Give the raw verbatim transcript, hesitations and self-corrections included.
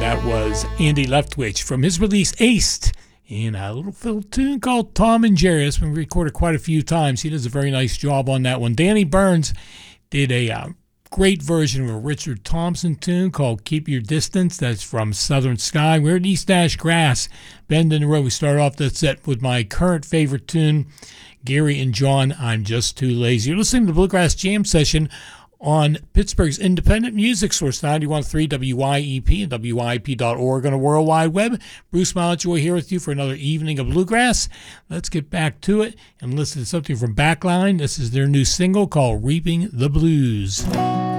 that was Andy Leftwich from his release Aced in a little fiddle tune called Tom and Jerry. It's been recorded quite a few times. He does a very nice job on that one. Danny Burns did a uh, great version of a Richard Thompson tune called Keep Your Distance. That's from Southern Sky. We're at East Ash Grass, Bend in the Road. We start off that set with my current favorite tune, Gary and John, I'm Just Too Lazy. You're listening to the Bluegrass Jam Session on Pittsburgh's independent music source, ninety-one point three W Y E P and W Y E P dot org on the World Wide Web. Bruce Mountjoy here with you for another evening of Bluegrass. Let's get back to it and listen to something from Backline. This is their new single called Reaping the Blues.